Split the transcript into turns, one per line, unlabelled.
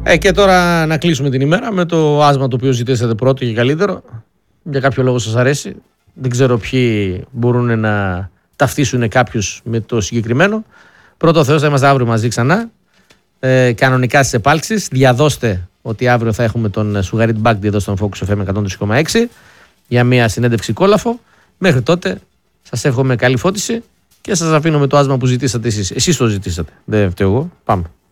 Και τώρα να κλείσουμε την ημέρα με το άσμα το οποίο ζητήσατε πρώτο και καλύτερο. Για κάποιο λόγο σας αρέσει. Δεν ξέρω ποιοι μπορούν να ταυτίσουν κάποιους με το συγκεκριμένο. Πρώτο Θεός, θα είμαστε αύριο μαζί ξανά. Κανονικά στις επάλξεις. Διαδώστε ότι αύριο θα έχουμε τον Σουγαρίτ Μπάγκτη εδώ στον Focus FM 103,6 για μια συνέντευξη κόλαφο. Μέχρι τότε σας εύχομαι καλή φώτιση και σας αφήνω με το άσμα που ζητήσατε εσείς. Εσείς το ζητήσατε. Δεν φταίω εγώ. Πάμε.